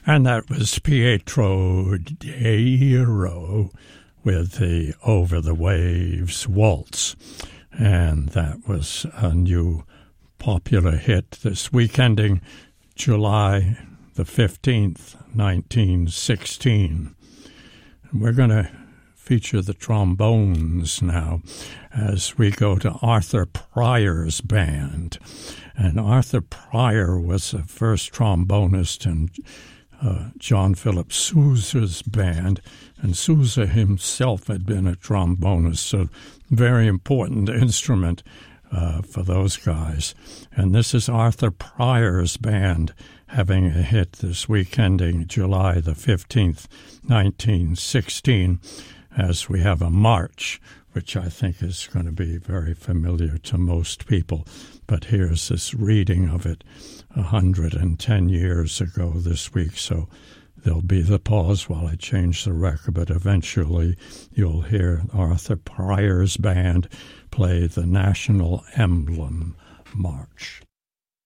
And that was Pietro D'Airo with the Over the Waves Waltz. And that was a new popular hit this week, ending July the 15th, 1916. And we're going to feature the trombones now as we go to Arthur Pryor's band. And Arthur Pryor was the first trombonist in John Philip Sousa's band, and Sousa himself had been a trombonist, so very important instrument for those guys. And this is Arthur Pryor's band having a hit this week, ending July the 15th, 1916, as we have a march, which I think is going to be very familiar to most people. But here's this reading of it 110 years ago this week, so there'll be the pause while I change the record, but eventually you'll hear Arthur Pryor's band play the National Emblem March.